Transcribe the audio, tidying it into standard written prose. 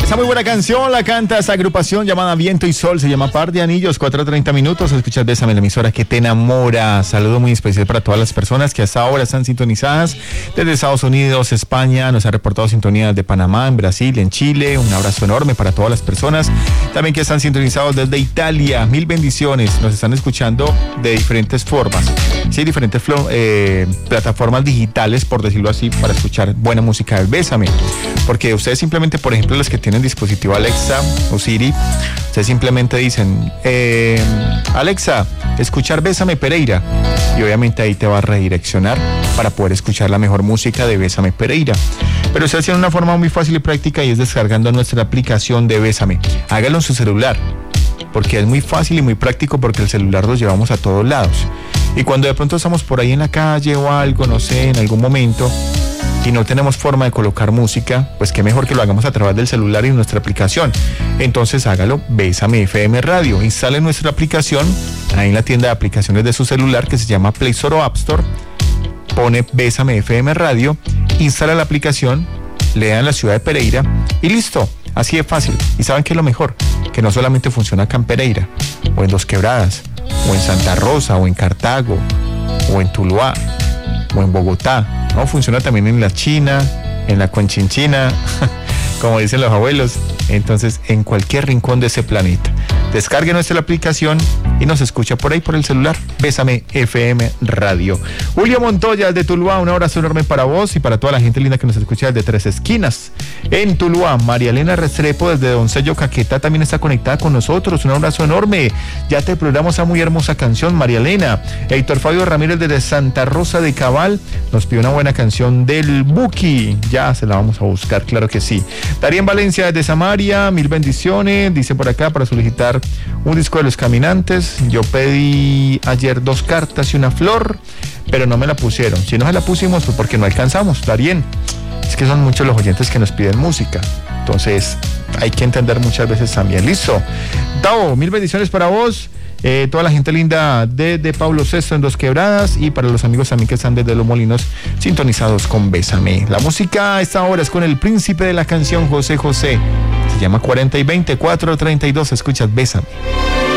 Esta muy buena canción la canta esta agrupación llamada Viento y Sol, se llama Par de Anillos, 4:30 minutos. Escuchas Bésame, la emisora que te enamora. Saludo muy especial para todas las personas que hasta ahora están sintonizadas desde Estados Unidos, España, nos han reportado sintonías de Panamá, en Brasil, en Chile. Un abrazo enorme para todas las personas también que están sintonizados desde Italia. Mil bendiciones, nos están escuchando de diferentes formas. Sí, diferentes plataformas digitales, por decirlo así, para escuchar buena música de Bésame. Porque ustedes simplemente, por ejemplo, los que tienen dispositivo Alexa o Siri, ustedes simplemente dicen, Alexa, escuchar Bésame Pereira. Y obviamente ahí te va a redireccionar para poder escuchar la mejor música de Bésame Pereira. Pero ustedes tienen una forma muy fácil y práctica y es descargando nuestra aplicación de Bésame. Hágalo en su celular, porque es muy fácil y muy práctico porque el celular lo llevamos a todos lados. Y cuando de pronto estamos por ahí en la calle o algo, no sé, en algún momento, y no tenemos forma de colocar música, pues qué mejor que lo hagamos a través del celular y nuestra aplicación. Entonces hágalo, Bésame FM Radio. Instale nuestra aplicación ahí en la tienda de aplicaciones de su celular que se llama Play Store o App Store. Pone Bésame FM Radio, instala la aplicación, le dan la ciudad de Pereira y listo. Así de fácil. ¿Y saben qué es lo mejor? Que no solamente funciona acá en Pereira, o en Dos Quebradas, o en Santa Rosa, o en Cartago, o en Tuluá, o en Bogotá. No, funciona también en la China, en la Conchinchina, como dicen los abuelos. Entonces, en cualquier rincón de ese planeta. Descargue nuestra aplicación y nos escucha por ahí por el celular. Bésame FM Radio. Julio Montoya de Tuluá, un abrazo enorme para vos y para toda la gente linda que nos escucha desde Tres Esquinas en Tuluá. María Elena Restrepo desde Doncello Caquetá también está conectada con nosotros. Un abrazo enorme. Ya te programamos esa muy hermosa canción, María Elena. Héctor Fabio Ramírez desde Santa Rosa de Cabal nos pide una buena canción del Buki. Ya se la vamos a buscar, claro que sí. Darien Valencia desde Samaria, mil bendiciones. Dice por acá para solicitar un disco de Los Caminantes. Yo pedí ayer 2 cartas y una flor, pero no me la pusieron. Si no se la pusimos, pues porque no alcanzamos. Darien, es que son muchos los oyentes que nos piden música, entonces hay que entender muchas veces también. Listo, Tavo, mil bendiciones para vos, toda la gente linda de Pablo VI en Dos Quebradas y para los amigos también que están desde Los Molinos sintonizados con Bésame. La música a esta hora es con el príncipe de la canción, José José. Se llama 40 y 20, 4:32. Escuchas Bésame.